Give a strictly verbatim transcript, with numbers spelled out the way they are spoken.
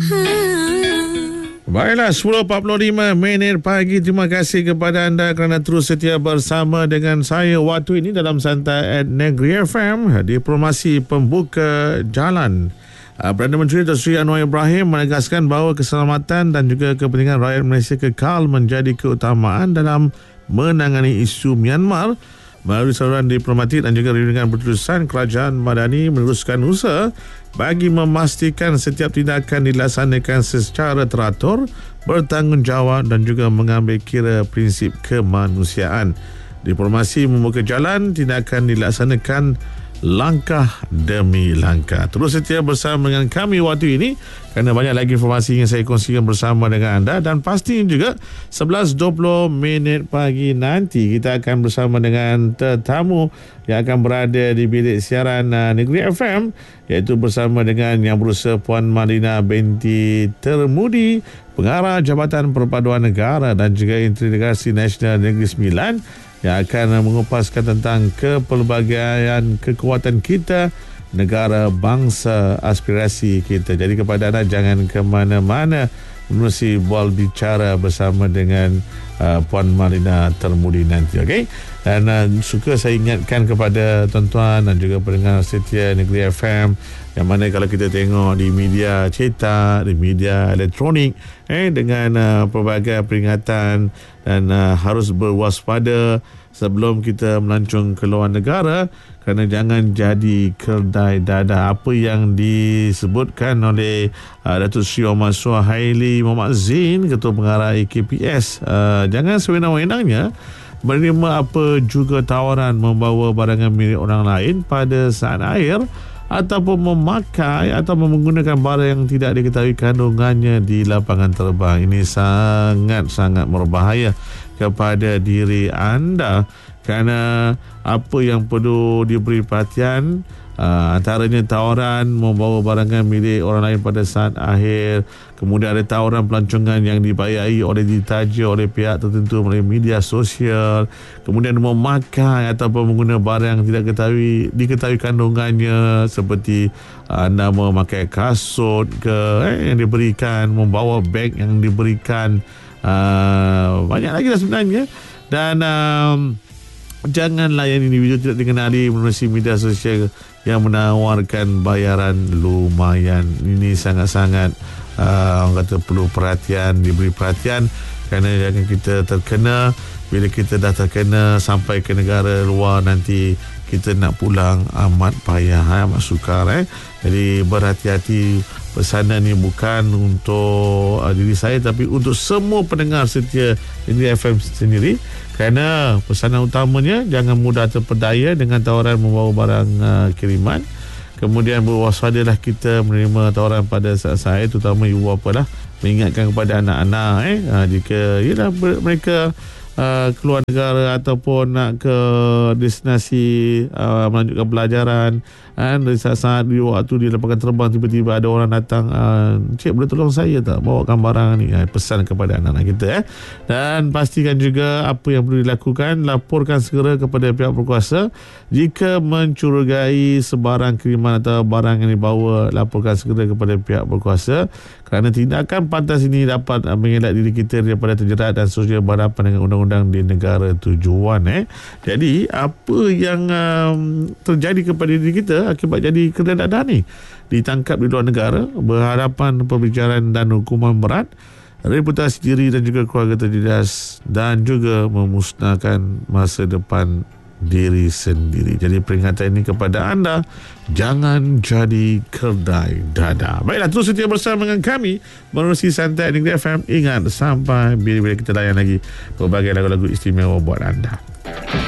Baiklah, sepuluh empat puluh lima minit pagi. Terima kasih kepada anda kerana terus setia bersama dengan saya waktu ini dalam Santai at Negeri F M di promosi pembuka jalan. Perdana Menteri Datuk Seri Anwar Ibrahim menegaskan bahawa keselamatan dan juga kepentingan rakyat Malaysia kekal menjadi keutamaan dalam menangani isu Myanmar. Melalui saluran diplomatik dan juga dengan berterusan, kerajaan Madani meneruskan usaha bagi memastikan setiap tindakan dilaksanakan secara teratur, bertanggungjawab dan juga mengambil kira prinsip kemanusiaan. Diplomasi membuka jalan, tindakan dilaksanakan langkah demi langkah. Terus setia bersama dengan kami waktu ini kerana banyak lagi informasi yang saya kongsikan bersama dengan anda, dan pasti juga sebelas dua puluh minit pagi nanti kita akan bersama dengan tetamu yang akan berada di bilik siaran uh, Negeri F M, iaitu bersama dengan Yang Berusaha Puan Malina binti Termudi, Pengarah Jabatan Perpaduan Negara dan juga Integrasi Nasional Negeri Sembilan, yang akan mengupaskan tentang kepelbagaian kekuatan kita, negara, bangsa, aspirasi kita. Jadi kepada anda, jangan ke mana-mana, menerusi bual bicara bersama dengan uh, Puan Malina Termudi nanti, okey? Dan uh, suka saya ingatkan kepada tuan-tuan dan juga pendengar setia Negeri F M, yang mana kalau kita tengok di media cetak, di media elektronik, eh dengan uh, pelbagai peringatan dan uh, harus berwaspada sebelum kita melancong ke luar negara, kerana jangan jadi kedai dadah. Apa yang disebutkan oleh uh, Datuk Seri Muhammad Suhaili Muhammad Zain, Ketua Pengarah A K P S, uh, jangan sewenang-wenangnya menerima apa juga tawaran membawa barangan milik orang lain pada saat akhir, ataupun memakai atau menggunakan barang yang tidak diketahui kandungannya di lapangan terbang. Ini sangat-sangat berbahaya kepada diri anda, kerana apa yang perlu diberi perhatian uh, antaranya tawaran membawa barangan milik orang lain pada saat akhir, kemudian ada tawaran pelancongan yang dibayari oleh ditaja oleh pihak tertentu melalui media sosial, kemudian memakai ataupun menggunakan barang yang tidak ketahui, diketahui kandungannya, seperti uh, anda memakai kasut ke eh, yang diberikan, membawa beg yang diberikan, uh, banyak lagi lah sebenarnya. Dan um, jangan layan individu tidak dikenali menerusi media sosial yang menawarkan bayaran lumayan. Ini sangat-sangat uh, orang kata perlu perhatian, diberi perhatian, kerana jangan kita terkena. Bila kita dah terkena sampai ke negara luar, nanti kita nak pulang amat payah, amat sukar eh. Jadi berhati-hati. Pesanan ni bukan untuk uh, diri saya, tapi untuk semua pendengar setia Negeri F M sendiri, kerana pesanan utamanya jangan mudah terpedaya dengan tawaran membawa barang uh, kiriman. Kemudian berwaspadalah kita menerima tawaran pada saat-saat, terutama ibu bapa lah, mengingatkan kepada anak-anak eh uh, jika yalah, mereka Uh, keluar negara ataupun nak ke destinasi uh, melanjutkan pelajaran, kan, dari saat-saat di waktu di lapangan terbang tiba-tiba ada orang datang, uh, cik boleh tolong saya tak bawakan barang ni, uh, pesan kepada anak-anak kita eh. Dan pastikan juga apa yang perlu dilakukan, laporkan segera kepada pihak berkuasa jika mencurigai sebarang kiriman atau barang yang dibawa. Laporkan segera kepada pihak berkuasa, kerana tindakan pantas ini dapat uh, mengelak diri kita daripada terjerat dan seterusnya berhadapan dengan undang-undang di negara tujuan eh. Jadi apa yang um, terjadi kepada diri kita akibat jadi kedai dadah ni, ditangkap di luar negara, berhadapan pembicaraan dan hukuman berat, reputasi diri dan juga keluarga terjejas, dan juga memusnahkan masa depan diri sendiri. Jadi peringatan ini kepada anda, jangan jadi kedai dadah. Baiklah, terus setia bersama dengan kami menerusi Santai Negeri F M. Ingat, sampai bila-bila kita layan lagi berbagai lagu-lagu istimewa buat anda.